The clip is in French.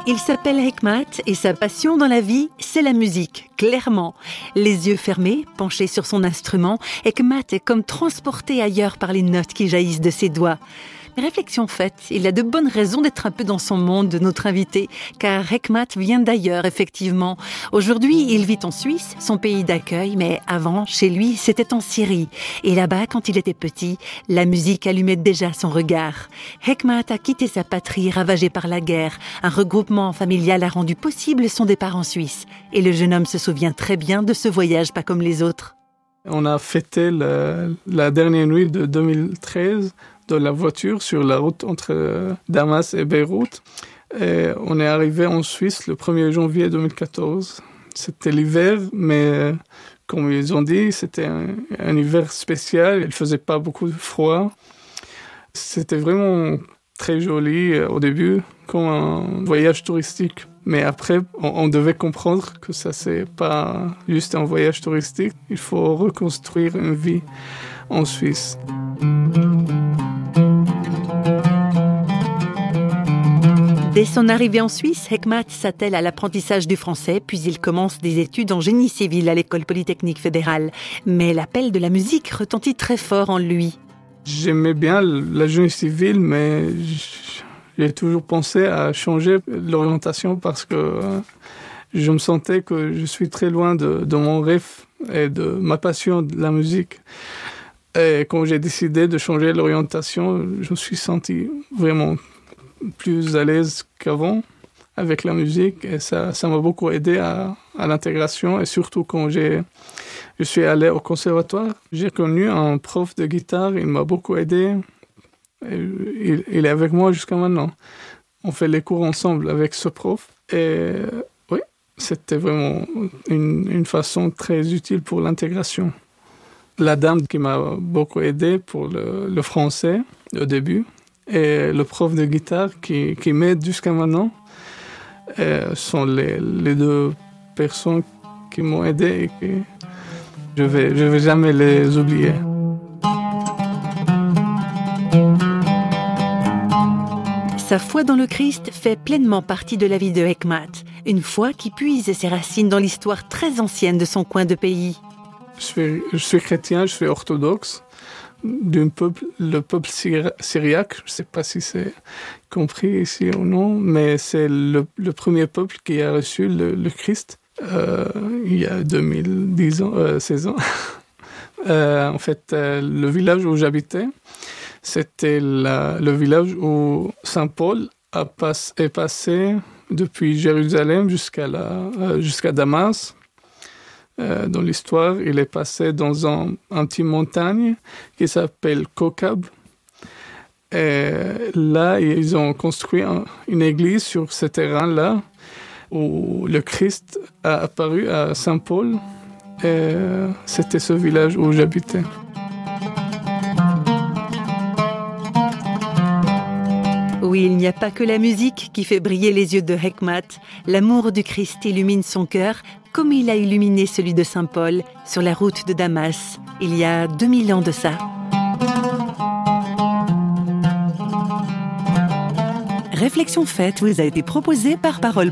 Il s'appelle Hekmat et sa passion dans la vie, c'est la musique, clairement. Les yeux fermés, penché sur son instrument, Hekmat est comme transporté ailleurs par les notes qui jaillissent de ses doigts. Mais réflexion faite, il a de bonnes raisons d'être un peu dans son monde, notre invité, car Hekmat vient d'ailleurs, effectivement. Aujourd'hui, il vit en Suisse, son pays d'accueil, mais avant, chez lui, c'était en Syrie. Et là-bas, quand il était petit, la musique allumait déjà son regard. Hekmat a quitté sa patrie ravagée par la guerre. Un regroupement familial a rendu possible son départ en Suisse. Et le jeune homme se souvient très bien de ce voyage pas comme les autres. On a fêté la dernière nuit de 2013 de la voiture sur la route entre Damas et Beyrouth. Et on est arrivé en Suisse le 1er janvier 2014. C'était l'hiver, mais comme ils ont dit, c'était un hiver spécial. Il faisait pas beaucoup de froid. C'était vraiment très joli au début, comme un voyage touristique. Mais après, on devait comprendre que ça, c'est pas juste un voyage touristique. Il faut reconstruire une vie en Suisse. Dès son arrivée en Suisse, Hekmat s'attelle à l'apprentissage du français, puis il commence des études en génie civil à l'École polytechnique fédérale. Mais l'appel de la musique retentit très fort en lui. J'aimais bien la génie civile, mais j'ai toujours pensé à changer l'orientation parce que je me sentais que je suis très loin de mon rêve et de ma passion de la musique. Et quand j'ai décidé de changer l'orientation, je me suis senti vraiment plus à l'aise qu'avant avec la musique et ça m'a beaucoup aidé à l'intégration et surtout quand je suis allé au conservatoire, j'ai connu un prof de guitare, il m'a beaucoup aidé. Il est avec moi jusqu'à maintenant. On fait les cours ensemble avec ce prof et oui, c'était vraiment une façon très utile pour l'intégration. La dame qui m'a beaucoup aidé pour le français au début et le prof de guitare qui m'aide jusqu'à maintenant sont les deux personnes qui m'ont aidé et que je vais jamais les oublier. Sa foi dans le Christ fait pleinement partie de la vie de Hekmat, une foi qui puise ses racines dans l'histoire très ancienne de son coin de pays. Je suis chrétien, je suis orthodoxe, le peuple syriaque, je ne sais pas si c'est compris ici ou non, mais c'est le premier peuple qui a reçu le Christ il y a 16 ans. En fait, le village où j'habitais, c'était le village où Saint Paul est passé depuis Jérusalem jusqu'à Damas. Dans l'histoire, il est passé dans un petit montagne qui s'appelle Kokab. Et là, ils ont construit une église sur ce terrain-là où le Christ a apparu à Saint Paul. Et c'était ce village où j'habitais. Oui, il n'y a pas que la musique qui fait briller les yeux de Hekmat. L'amour du Christ illumine son cœur comme il a illuminé celui de Saint Paul sur la route de Damas, il y a 2000 ans de ça. Réflexion faite vous a été proposée par Parole.